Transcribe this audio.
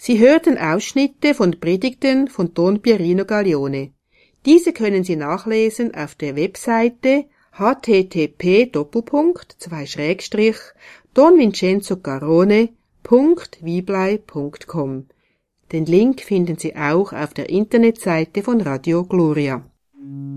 Sie hörten Ausschnitte von Predigten von Don Pierino Gaglione. Diese können Sie nachlesen auf der Webseite http://donvincenzogarrone.viblei.com. Den Link finden Sie auch auf der Internetseite von Radio Gloria.